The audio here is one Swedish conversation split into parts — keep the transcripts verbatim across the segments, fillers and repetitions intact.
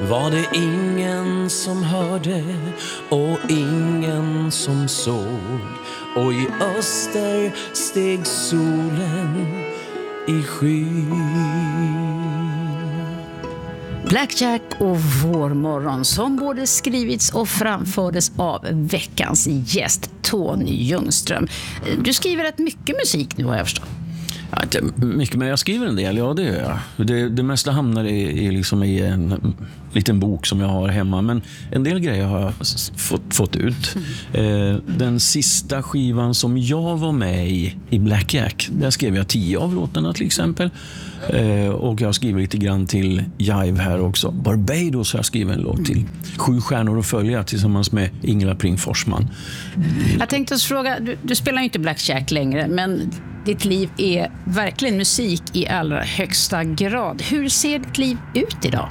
var det ingen som hörde och ingen som såg. Och i öster steg solen i skyn. Black Jack och Vårmorgon som både skrivits och framfördes av veckans gäst Tony Ljungström. Du skriver rätt mycket musik nu har jag förstått. Ja, inte mycket, men jag skriver en del, ja det gör jag. Det, det mesta hamnar i, i, liksom i en liten bok som jag har hemma, men en del grejer har jag fått, fått ut. Eh, den sista skivan som jag var med i, i Black Jack, där skrev jag tio av låtarna till exempel. Eh, och jag skriver lite grann till Jive här också. Barbados har jag skrivit en låt till. Sju stjärnor att följa tillsammans med Ingela Pring Forsman. Jag tänkte oss fråga, du, du spelar ju inte Black Jack längre, men ditt liv är verkligen musik i allra högsta grad. Hur ser ditt liv ut idag?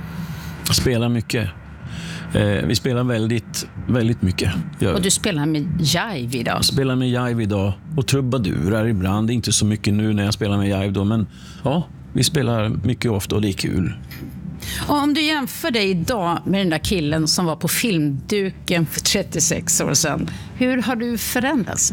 Jag spelar mycket. Eh, vi spelar väldigt, väldigt mycket. Jag och du spelar med Jive idag? Jag spelar med Jive idag och trubadurar ibland. Inte så mycket nu när jag spelar med Jive då, men ja, vi spelar mycket ofta och det är kul. Och om du jämför dig idag med den där killen som var på filmduken för trettiosex år sedan, hur har du förändrats?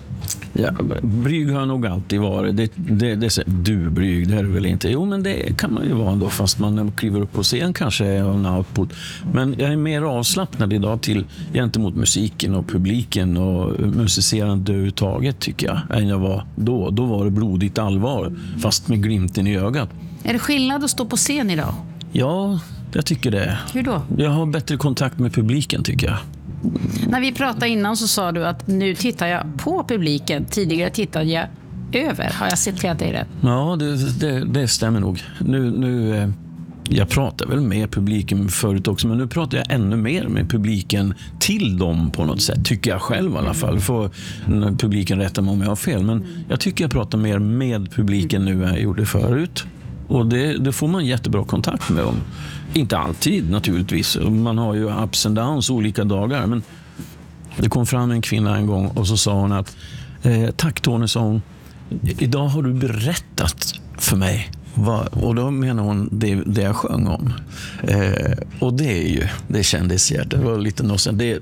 Ja, blyg har nog alltid varit. Det, det, det, du blyg, det är väl inte. Jo, men det kan man ju vara ändå, fast man kliver upp på scen kanske är en output. Men jag är mer avslappnad idag till gentemot musiken och publiken och musicerande överhuvudtaget tycker jag, än jag var då. Då var det blodigt allvar, fast med glimten i ögat. Är det skillnad att stå på scen idag? Ja, jag tycker det. Hur då? Jag har bättre kontakt med publiken tycker jag. När vi pratade innan så sa du att nu tittar jag på publiken. Tidigare tittade jag över. Har jag citerat dig rätt? Ja, det, det, det stämmer nog. Nu, nu, jag pratar väl med publiken förut också, men nu pratar jag ännu mer med publiken till dem på något sätt. Tycker jag själv i alla fall. Får publiken rätta mig om jag har fel. Men jag tycker jag pratar mer med publiken nu än jag gjorde förut. Och det, det får man jättebra kontakt med dem. Inte alltid naturligtvis. Man har ju ups and downs olika dagar. Men det kom fram en kvinna en gång och så sa hon att eh, tack Tony, sa hon. Idag har du berättat för mig. Va? Och då menar hon det, det jag sjöng om. Eh, och det är ju, det kändes hjärtat. Det var lite något, det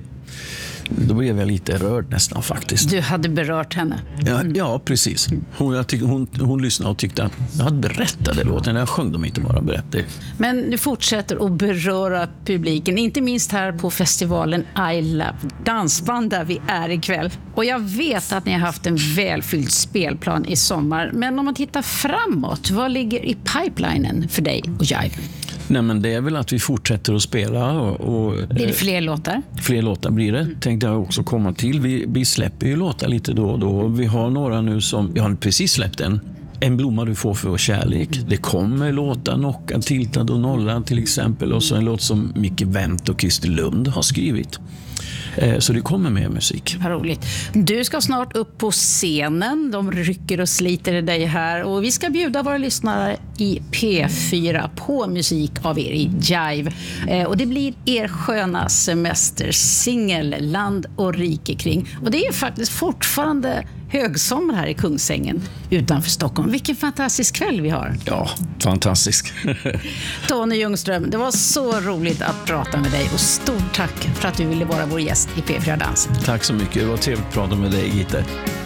då blev jag lite rörd nästan faktiskt. Du hade berört henne? Ja, ja precis. Hon, jag tyck, hon, hon lyssnade och tyckte att jag hade berättat det låten. Jag sjöng dem inte bara berättade. Men du fortsätter att beröra publiken. Inte minst här på festivalen I Love Dansband där vi är ikväll. Och jag vet att ni har haft en välfylld spelplan i sommar. Men om man tittar framåt, vad ligger i pipelinen för dig och Jive? Nej, men det är väl att vi fortsätter att spela. Och, och, blir det fler låtar? Fler låtar blir det. Mm. Tänkte jag också komma till. Vi, vi släpper ju låtar lite då och då. Vi har några nu som, jag har precis släppt en. En blomma du får för vår kärlek. Det kommer låtar, Nocka, Tiltad och Nollad till exempel. Och så en låt som Micke Wendt och Christer Lund har skrivit. Så det kommer mer musik. Vad roligt. Du ska snart upp på scenen. De rycker och sliter i dig här. Och vi ska bjuda våra lyssnare i P fyra på musik av er i Jive. Och det blir er sköna semestersingel Land och rike kring. Och det är faktiskt fortfarande högsommar här i Kungsängen utanför Stockholm. Vilken fantastisk kväll vi har. Ja, fantastisk. Tony Ljungström, det var så roligt att prata med dig och stort tack för att du ville vara vår gäst i P fyra Dans. Tack så mycket, det var trevligt att prata med dig, Gitte.